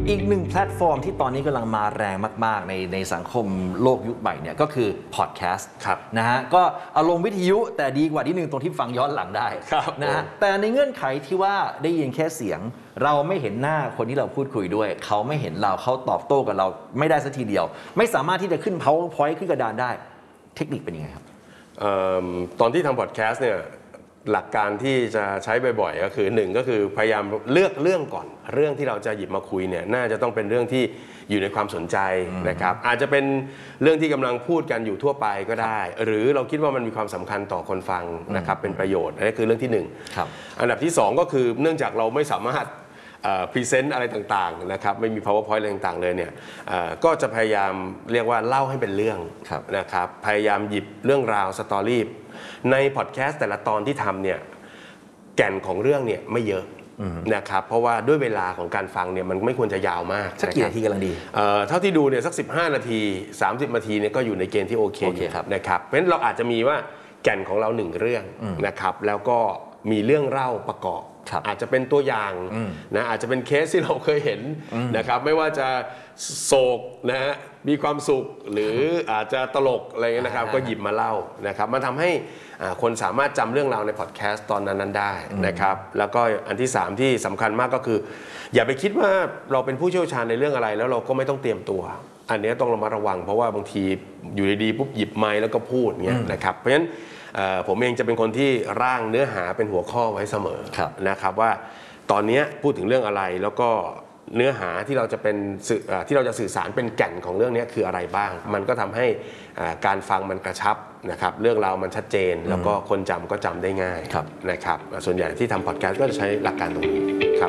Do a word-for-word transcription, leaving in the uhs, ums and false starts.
อีกหนึ่งแพลตฟอร์มที่ตอนนี้กำลังมาแรงมากๆในในสังคมโลกยุคใหม่เนี่ยก็คือพอดแคสต์นะฮะก็อารมณ์วิทยุแต่ดีกว่าที่หนึ่งตรงที่ฟังย้อนหลังได้นะฮะแต่ในเงื่อนไขที่ว่าได้ยินแค่เสียงเราไม่เห็นหน้าคนที่เราพูดคุยด้วยเขาไม่เห็นเราเขาตอบโต้กับเราไม่ได้สักทีเดียวไม่สามารถที่จะขึ้น PowerPoint ขึ้นกระดานได้เทคนิคเป็นยังไงครับตอนที่ทำพอดแคสต์เนี่ยหลักการที่จะใช้บ่อยๆก็คือหนึ่งก็คือพยายามเลือกเรื่องก่อนเรื่องที่เราจะหยิบมาคุยเนี่ยน่าจะต้องเป็นเรื่องที่อยู่ในความสนใจนะครับอาจจะเป็นเรื่องที่กำลังพูดกันอยู่ทั่วไปก็ได้หรือเราคิดว่ามันมีความสำคัญต่อคนฟังนะครับเป็นประโยชน์นั่นคือเรื่องที่หนึ่งอันดับที่สองก็คือเนื่องจากเราไม่สามารถพรีเซนต์อะไรต่างๆนะครับไม่มี PowerPoint อะไรต่างๆเลยเนี่ยก็จะพยายามเรียกว่าเล่าให้เป็นเรื่องนะครับพยายามหยิบเรื่องราวสตอรี่ในพอดแคสต์แต่ละตอนที่ทำเนี่ยแก่นของเรื่องเนี่ยไม่เยอะนะครับเพราะว่าด้วยเวลาของการฟังเนี่ยมันไม่ควรจะยาวมากสักกี่นาทีกำลังดีเท่าที่ดูเนี่ยสักสิบห้านาทีสามสิบนาทีเนี่ยก็อยู่ในเกณฑ์ที่โอเคนะครับเพราะฉะนั้นเราอาจจะมีว่าแก่นของเราหนึ่งเรื่องนะครับแล้วก็มีเรื่องเล่าประกอบอาจจะเป็นตัวอย่างนะอาจจะเป็นเคสที่เราเคยเห็นนะครับไม่ว่าจะโศกนะฮะมีความสุขหรืออาจจะตลกอะไรเงี้ยนะครับก็หยิบมาเล่านะครับมันทำให้คนสามารถจำเรื่องราวในพอดแคสต์ตอนนั้นๆได้นะครับแล้วก็อันที่สามที่สำคัญมากก็คืออย่าไปคิดว่าเราเป็นผู้เชี่ยวชาญในเรื่องอะไรแล้วเราก็ไม่ต้องเตรียมตัวอันนี้ต้องระมัดระวังเพราะว่าบางทีอยู่ดีๆปุ๊บหยิบไมค์แล้วก็พูดเงี้ยนะครับเพราะฉะนั้นผมเองจะเป็นคนที่ร่างเนื้อหาเป็นหัวข้อไว้เสมอนะครับว่าตอนนี้พูดถึงเรื่องอะไรแล้วก็เนื้อหาที่เราจะเป็นที่เราจะสื่อสารเป็นแก่นของเรื่องนี้คืออะไรบ้างมันก็ทำให้การฟังมันกระชับนะครับเรื่องราวมันชัดเจนแล้วก็คนจำก็จำได้ง่ายนะครับส่วนใหญ่ที่ทำพอดแคสต์ก็จะใช้หลักการตรงนี้